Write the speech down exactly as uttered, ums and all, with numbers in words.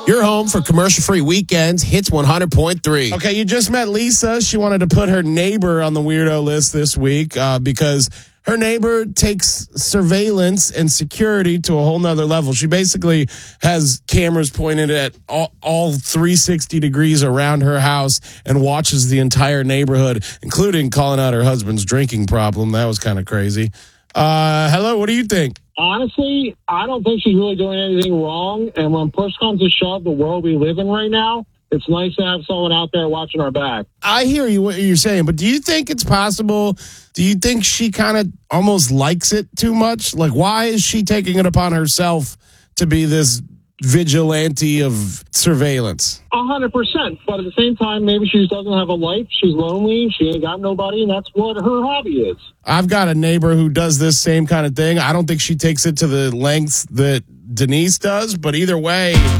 You're home for commercial-free weekends, Hits one hundred point three. Okay, you just met Lisa. She wanted to put her neighbor on the weirdo list this week uh, because her neighbor takes surveillance and security to a whole nother level. She basically has cameras pointed at all, all three hundred sixty degrees around her house and watches the entire neighborhood, including calling out her husband's drinking problem. That was kind of crazy. Uh, hello, what do you think? Honestly, I don't think she's really doing anything wrong. And when push comes to shove, the world we live in right now, it's nice to have someone out there watching our back. I hear you what you're saying, but do you think it's possible? Do you think she kind of almost likes it too much? Like, why is she taking it upon herself to be this vigilante of surveillance? A hundred percent. But at the same time, maybe she just doesn't have a life. She's lonely. She ain't got nobody, and that's what her hobby is. I've got a neighbor who does this same kind of thing. I don't think she takes it to the lengths that Denise does, but either way,